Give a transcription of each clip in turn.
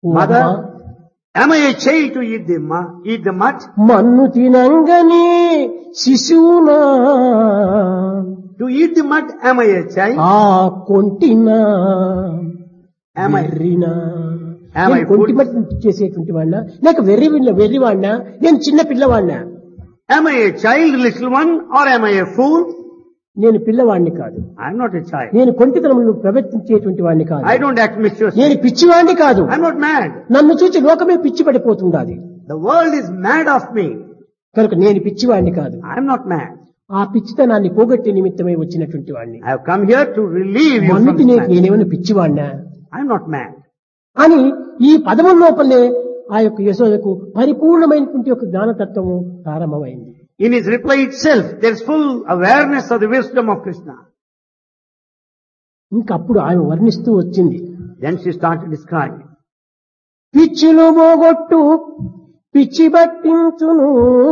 Mother, am I a child to eat the mud? మన్ను తినంగని శిశువునా To eat the mud, am I a child? ఆ కొంటినా Am I? వెర్రినా Am I నేను కొంటి మట్టి చేసేటువంటి వాడినా లేక వెర్రివాడినా నేను చిన్న పిల్లవాడినా Am I a child, little one, or am I a fool? నేను పిల్లవాడిని కాదు I'm not a child. నేను కొంటితనములను ప్రవర్తించేటువంటి వాడిని కాదు I don't act mischievous. నేను పిచ్చివాడిని కాదు I'm not mad. నన్ను చూచి లోకమే పిచ్చి పడిపోతుండాలి The world is mad of me. కనుక నేను పిచ్చివాడిని కాదు I'm not mad. ఆ పిచ్చితనాన్ని పోగొట్టే నిమిత్తమై వచ్చినటువంటి వాడిని I have come here to relieve you from మన్ను this తినే madness. నేనేమైనా పిచ్చివాడినా I'm not mad. అని ఈ పదముల లోపలే ఆ యొక్క యశోదకు పరిపూర్ణమైనటువంటి యొక్క జ్ఞానతత్వము ప్రారంభమైంది. In his reply itself, there is full awareness of the wisdom of Krishna. ఇంకప్పుడు ఆమె వర్ణిస్తూ వచ్చింది. Then she started describing. పిచ్చిలో పోగొట్టు పిచ్చి పట్టించును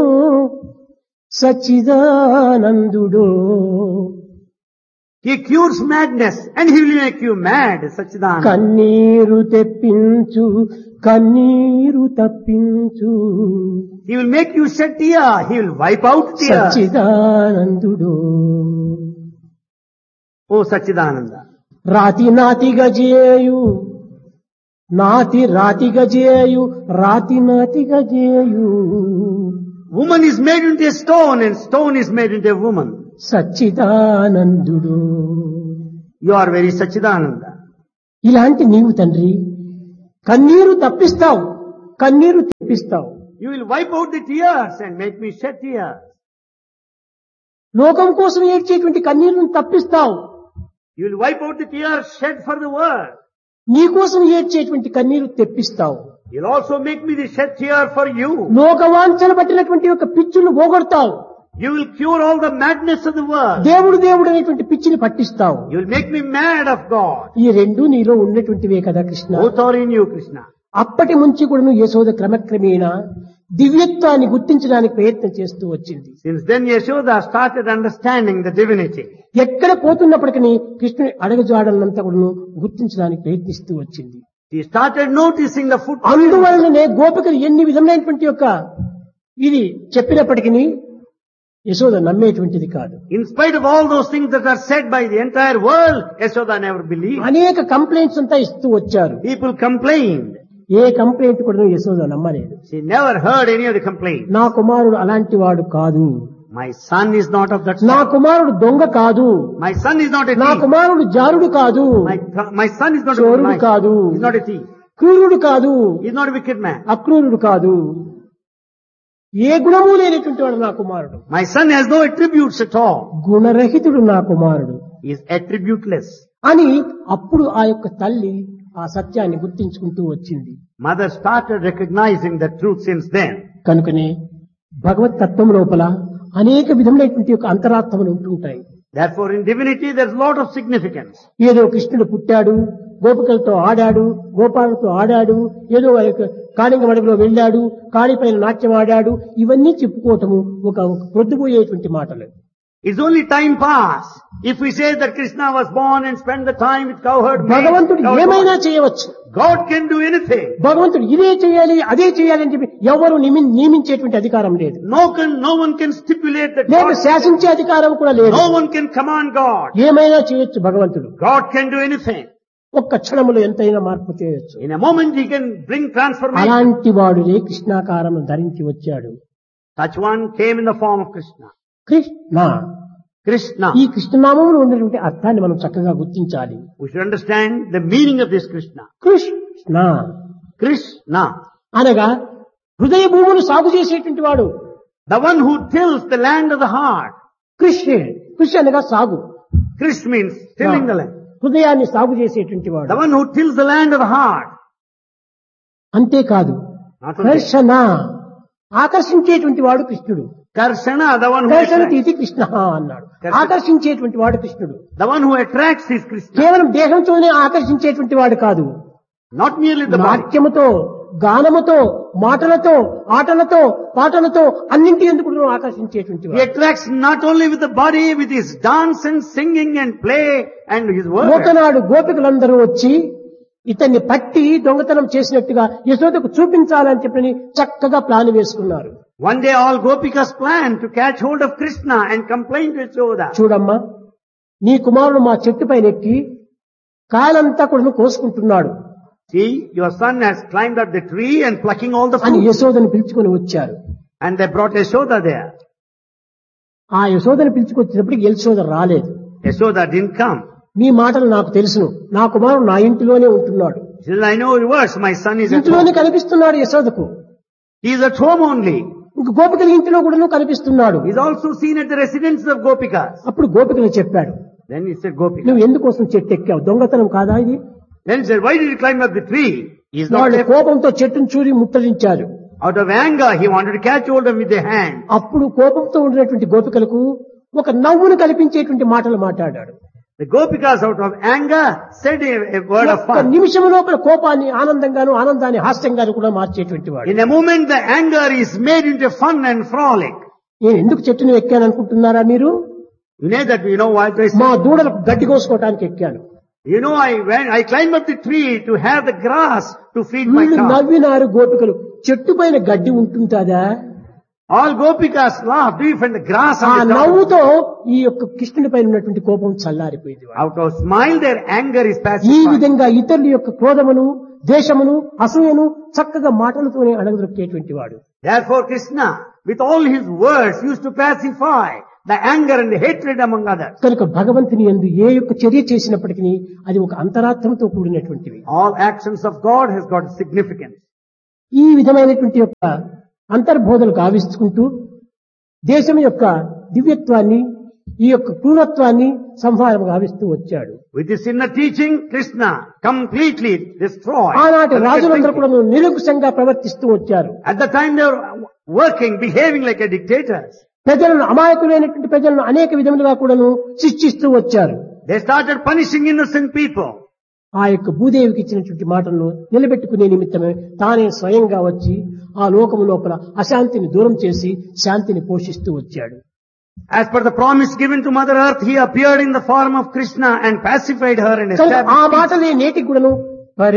సచ్చిదానందుడు He cures madness and he will make you mad, Sachidananda. కన్నీరు తెప్పించు కన్నీరు తప్పించు He will make you shed tear. He will wipe out tears. సచ్చిదానందుడు Oh, Sachidananda. రాతి నాతిగా చేయు రాతిగా చేయు Woman is made into a stone and stone is made into a woman. సచ్చిదానందుడు You are very Sachidananda. ఇలాంటి నీవు తండ్రి కన్నీరు తప్పిస్తావు కన్నీరు తెప్పిస్తావు You will wipe out the tears and make me shed tears. లోకం కోసం ఏడ్చేటువంటి కన్నీరును తప్పిస్తావు You will wipe out the tears shed for the world. నీ కోసం ఏడ్చేటువంటి కన్నీరు తెప్పిస్తావు You'll also make me the shed tear for you. లోకవాంఛలు పట్టినటువంటి ఒక పిచ్చును పోగొడతావు You will cure all the madness of the world. దేవుడు అనేటువంటి పిచ్చిని పట్టిస్తావు You will make me mad of God. ఈ రెండు నీలో ఉన్నటువంటివే కదా Krishna. Both are in you, Krishna. అప్పటి నుంచి కూడా యశోద క్రమక్రమేణా దివ్యత్వాన్ని గుర్తించడానికి ప్రయత్నం చేస్తూ వచ్చింది. Since then Yashoda started understanding the divinity. ఎక్కడ పోతున్నప్పటికీ కృష్ణుని అడగజాడలంతా కూడా గుర్తించడానికి ప్రయత్నిస్తూ వచ్చింది. She started noticing the footprints. అందువలననే గోపికలు ఎన్ని విధమైనటువంటి యొక్క ఇది చెప్పినప్పటికీ యశోద నమ్మేటువంటిది కాదు. In spite of all those things that are said by the entire world, Yashoda never believed. అనేక కంప్లైంట్స్ అంతా ఇస్తూ వచ్చారు. People complained. ఏ కంప్లైంట్ కూడా యశోద నమ్మలేదు. She never heard any of the complaints. నా కుమారుడు అలాంటి వాడు కాదు, My son is not of that నా sort. కుమారుడు దొంగ కాదు, My son is not a నా thief. కుమారుడు జారుడు కాదు, My son is not a చోరుడు criminal. కాదు, He's not a thief. క్రూరుడు కాదు, He's not a wicked man. అక్రూరుడు కాదు, ఏ గుణము లేనటువంటి వాడు నా కుమారుడు, My son has no attributes at all. గుణరహితుడు నా కుమారుడు He is attributeless. అని అప్పుడు ఆ యొక్క తల్లి ఆ సత్యాన్ని గుర్తించుకుంటూ వచ్చింది. Mother started recognizing the truth since then. కనుకనే భగవత్ తత్వం లోపల అనేక విధములైనటువంటి యొక్క అంతరార్థములు ఉంటుంటాయి. Therefore in divinity there's a lot of significance. ఏదో కృష్ణుడు పుట్టాడు, గోపికలతో ఆడాడు, గోపాలతో ఆడాడు, ఏదో కాళింగ మడవిలో వెళ్ళాడు, కాళిపైన నాట్యం ఆడాడు, ఇవన్నీ చెప్పుకోవటము ఒక పొద్దుపోయేటువంటి మాటలు. It's only time pass. If we say that Krishna was born and spent the time with cowherd, భగవంతుడు ఏమైనా చేయవచ్చు. God can do anything. భగవంతుడు ఇదే చేయాలి అదే చేయాలి అని చెప్పి ఎవరు నియమించేటువంటి అధికారం లేదు. No one can stipulate that. లేదు శాసించే అధికారం కూడా లేదు. No one can command God. ఏమైనా చేయొచ్చు భగవంతుడు. God can do anything. ఒక్క క్షణములో ఎంతైనా మార్పు చేయొచ్చు. In a moment he can bring transformation. అలాంటి వాడునే కృష్ణాకారం ధరించి వచ్చాడు. Such one came in the form of Krishna. Krishna. ఈ కృష్ణనామములో ఉన్నటువంటి అర్థాన్ని మనం చక్కగా గుర్తించాలి. We should understand the meaning of this Krishna. Krishna. అనగా హృదయ భూములు సాగు చేసేటువంటి వాడు. The one who tills the land of the heart. కృషి అనగా సాగు. Krish means tilling the land. హృదయాన్ని సాగు చేసేటువంటి వాడు. The one who tills the land of the heart. అంతేకాదు కర్షణ ఆకర్షించేటువంటి వాడు కృష్ణుడు. Karshana, the one who కర్షణతీతి Krishna అన్నాడు. ఆకర్షించేటువంటి వాడు కృష్ణుడు. The one who attracts is Krishna. కేవలం దేహంతోనే ఆకర్షించేటువంటి వాడు కాదు. Not merely the body. నాట్యముతో, గానముతో, మాటలతో, ఆటలతో, పాటలతో అన్నింటి ఎందుకు ఆకర్షించేటువంటి He వాడు. attracts not only with the body, with his dance and singing and play and his words. ఒకనాడు గోపికలందరూ వచ్చి ఇతన్ని పట్టి దొంగతనం చేసినట్టుగా యశోదకు చూపించాలని చెప్పని చక్కగా ప్లాన్ వేసుకున్నారు. One day all Gopikas planned to catch hold of Krishna and complain to Yashoda. చూడమ్మా, నీ కుమారుడు మా చెట్టు పైన ఎక్కి కాయలంతా కూడా కోసుకుంటున్నాడు See, your son has climbed up the tree and plucking all the అని fruit. యశోదను పిలుచుకొని వచ్చారు. And they brought Yashoda there. ఆ యశోదను పిలుచుకొచ్చినప్పటికి యశోద రాలేదు. Yashoda didn't come. మీ మాటలు నాకు తెలుసును, నా కుమారుడు నా ఇంటిలోనే ఉంటున్నాడు. She said, I know your words, my son is at ఇంట్లోనే home. కనిపిస్తున్నాడు యశోదకు. He is at home only. ఇంక గోపికల ఇంటిలో కూడా కనిపిస్తున్నాడు. He is also seen at the residence of Gopikas. అప్పుడు గోపికలు చెప్పాడు, Then he said, Gopika. నువ్వు ఎందుకోసం చెట్టు ఎక్కావు, దొంగతనం కాదా ఇది? Then he said, why did you climb up the tree? He is not వాళ్ళు left. కోపంతో చెట్టును చూరి ముట్టడించారు. Out of anger, he wanted to catch hold of him with their hand. అప్పుడు కోపంతో ఉండినటువంటి గోపికలకు ఒక నవ్వును కల్పించేటువంటి మాటలు మాట్లాడాడు. The Gopikas out of anger said a word of ఒక్క fun. నిమిషం లోపల కోపాన్ని ఆనందంగాను, ఆనందాన్ని హాస్యంగాను కూడా మార్చేటువంటి వాడు. In a moment, the anger is made into fun and frolic. నేను ఎందుకు చెట్టును ఎక్కాను అనుకుంటున్నారా మీరు? You know what I మా said? దూడలకు గడ్డి కోసుకోవటానికి ఎక్కాను. You know, I climbed up the tree to have the grass to feed my వీళ్ళు cow. నవ్వినారు గోపికలు. చెట్టు పైన గడ్డి ఉంటుందా? All Gopikas laughed. Do you find the grass ఆ on the top? నవ్వుతో ఈ యొక్క కృష్ణుడి పైన ఉన్నటువంటి కోపం చల్లారిపోయింది. Out of smile, their anger is ఈ pacified. విధంగా ఇతరుల యొక్క క్రోధమును, దేశమును, అసూయను చక్కగా మాటలతోనే అణగదొక్కేటువంటి వాడు. Therefore, Krishna, with all his words, used to pacify the anger and the hatred among others. కనుక భగవంతుని యందు ఏ యొక్క చర్య చేసినప్పటికీ అది ఒక అంతరార్థంతో కూడినటువంటివి. All actions of God has got significance. ఈ విధమైనటువంటి యొక్క అంతర్బోధనలు గావించుకుంటూ దేశం యొక్క దివ్యత్వాన్ని, ఈ యొక్క క్రూరత్వాన్ని సంహారం గావిస్తూ వచ్చాడు. With this inner teaching, Krishna completely destroyed. ఆనాటి రాజులందరూ కూడా నిరంకుశంగా ప్రవర్తిస్తూ వచ్చారు. At the time they were working, behaving like a dictators. ప్రజలను, అమాయకులైనటువంటి ప్రజలను అనేక విధములుగా కూడాను శిక్షిస్తూ వచ్చారు. They started punishing innocent people. ఆ యొక్క భూదేవికి ఇచ్చినటువంటి మాటలను నిలబెట్టుకునే నిమిత్తమే తానే స్వయంగా వచ్చి ఆ లోకము లోపల అశాంతిని దూరం చేసి శాంతిని పోషిస్తూ వచ్చాడు. As per the promise given to Mother Earth, he appeared in the form of Krishna and pacified her and కనుక ఆ established peace. మాటలే నేటికి కూడాను